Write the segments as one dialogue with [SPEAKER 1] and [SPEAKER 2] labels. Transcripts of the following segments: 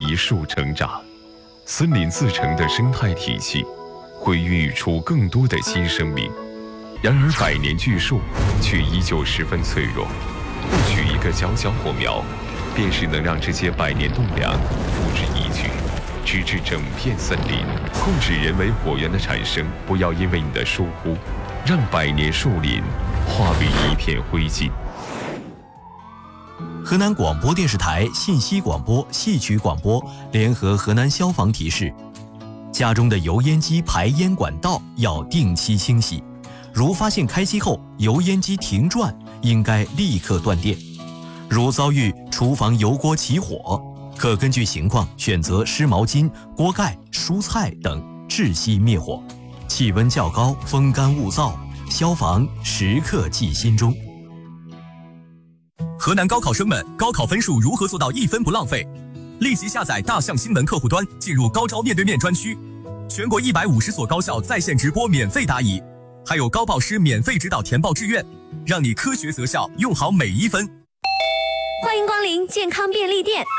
[SPEAKER 1] 一树成长，森林自成的生态体系会孕育出更多的新生命。然而百年巨树却依旧十分脆弱，或许一个小小火苗便是能让这些百年栋梁付之一炬，直至整片森林。控制人为火源的产生，不要因为你的疏忽让百年树林化为一片灰烬。
[SPEAKER 2] 河南广播电视台信息广播、戏曲广播联合河南消防提示：家中的油烟机排烟管道要定期清洗，如发现开机后油烟机停转，应该立刻断电。如遭遇厨房油锅起火，可根据情况选择湿毛巾、锅盖、蔬菜等窒息灭火。气温较高，风干物燥，消防时刻记心中。河南高考生们，高考分数如何做到1分不浪费？立即下载大象新闻客户端，进入高招面对面专区，全国150所高校在线直播免费答疑，还有高报师免费指导填报志愿，让你科学择校，用好每1分。
[SPEAKER 3] 欢迎光临健康便利店。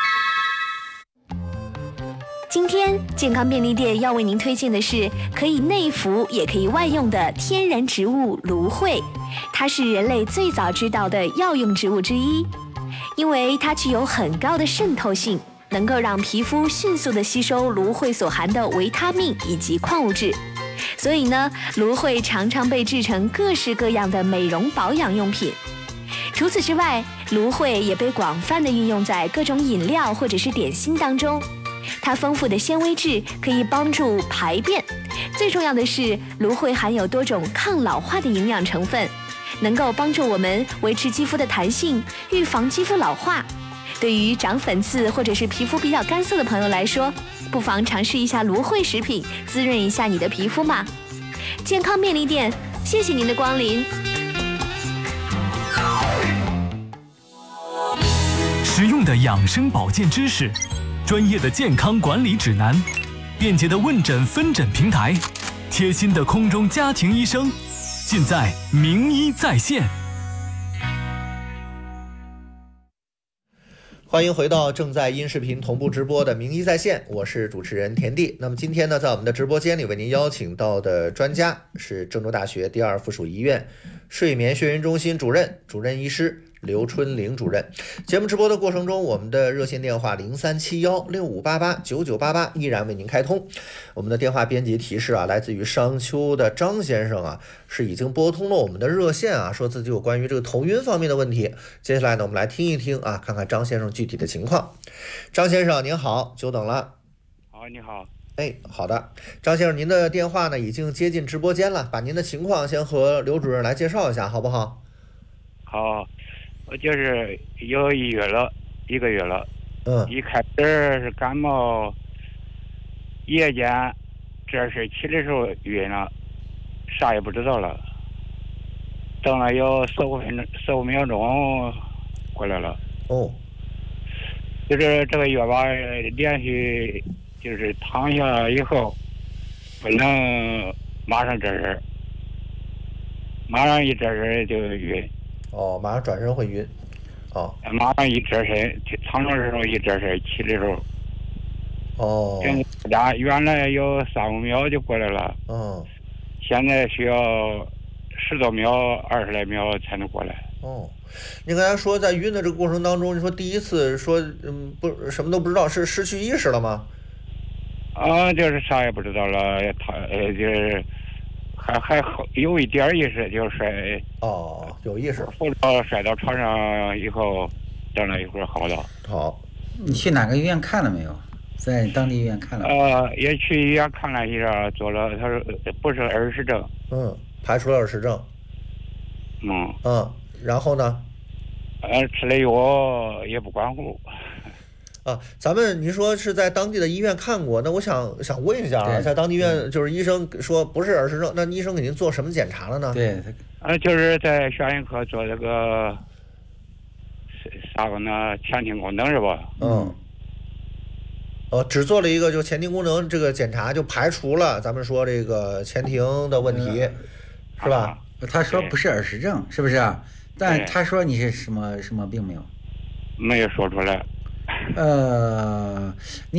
[SPEAKER 3] 今天健康便利店要为您推荐的是可以内服也可以外用的天然植物芦荟，它是人类最早知道的药用植物之一，因为它具有很高的渗透性，能够让皮肤迅速地吸收芦荟所含的维他命以及矿物质，所以呢，芦荟常常被制成各式各样的美容保养用品。除此之外，芦荟也被广泛地运用在各种饮料或者是点心当中。它丰富的纤维质可以帮助排便，最重要的是芦荟含有多种抗老化的营养成分，能够帮助我们维持肌肤的弹性，预防肌肤老化。对于长粉刺或者是皮肤比较干涩的朋友来说，不妨尝试一下芦荟食品，滋润一下你的皮肤嘛。健康便利店，谢谢您的光临。
[SPEAKER 4] 实用的养生保健知识，专业的健康管理指南，便捷的问诊分诊平台，贴心的空中家庭医生，尽在名医在线。
[SPEAKER 5] 欢迎回到正在音视频同步直播的名医在线，我是主持人田地。那么今天呢，在我们的直播间里为您邀请到的专家是郑州大学第2附属医院睡眠眩晕中心主任医师刘春玲主任。节目直播的过程中，我们的热线电话037165889988依然为您开通。我们的电话编辑提示啊，来自于商丘的张先生啊，是已经拨通了我们的热线啊，说自己有关于这个头晕方面的问题。接下来呢，我们来听一听啊，看看张先生具体的情况。张先生您好，久等了。
[SPEAKER 6] 好，你好。
[SPEAKER 5] 好的，张先生，您的电话呢已经接进直播间了，把您的情况先和刘主任来介绍一下，好不好？
[SPEAKER 6] 好，我就是有1个月了。一开始是感冒，夜间这是起的时候晕了，啥也不知道了。等了有15秒钟过来了。就是这个月吧，连续就是躺下以后不能马上这事，马上一这事就晕。
[SPEAKER 5] 马上转身会晕。
[SPEAKER 6] 马上一这身，躺着的时候一这身，起的时候。原来有3-5秒就过来了。现在需要10多秒、20来秒才能过来。
[SPEAKER 5] 你刚才说在晕的这个过程当中，你说第一次说不什么都不知道，是失去意识了吗？
[SPEAKER 6] 就是啥也不知道了，就是还有一点意识，就摔。
[SPEAKER 5] 有意识。
[SPEAKER 6] 摔到床上以后，等了一会儿好了。
[SPEAKER 5] 好，
[SPEAKER 7] 你去哪个医院看了没有？在当地医院看了。
[SPEAKER 6] 也去医院看了一下，做了，他说不是耳石症。
[SPEAKER 5] 排除了耳石症。然后呢？
[SPEAKER 6] 吃了药也不管乎。
[SPEAKER 5] 您说是在当地的医院看过，那我想问一下啊，在当地医院就是医生说不是耳石症，那医生给您做什么检查了呢？
[SPEAKER 6] 就是在眩晕科做这个啥个呢？前庭功能是吧？
[SPEAKER 5] 只做了一个就前庭功能这个检查，就排除了咱们说这个前庭的问题，是吧？
[SPEAKER 7] 他说不是耳石症，是不是？但他说你是什么病没有？
[SPEAKER 6] 没有说出来。